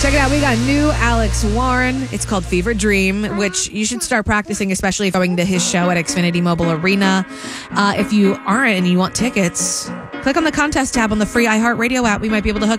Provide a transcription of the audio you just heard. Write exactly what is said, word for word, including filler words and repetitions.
Check it out. We got new Alex Warren. It's called Fever Dream, which you should start practicing, especially if going to his show at Xfinity Mobile Arena. Uh, if you aren't and you want tickets, click on the contest tab on the free iHeartRadio app. We might be able to hook